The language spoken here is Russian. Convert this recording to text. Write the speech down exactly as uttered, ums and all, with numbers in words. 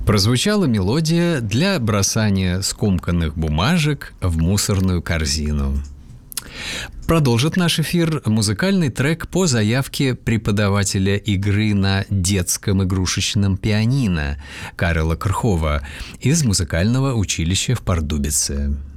Прозвучала мелодия для бросания скомканных бумажек в мусорную корзину. Продолжит наш эфир музыкальный трек по заявке преподавателя игры на детском игрушечном пианино Карла Крхова из музыкального училища в Пардубице.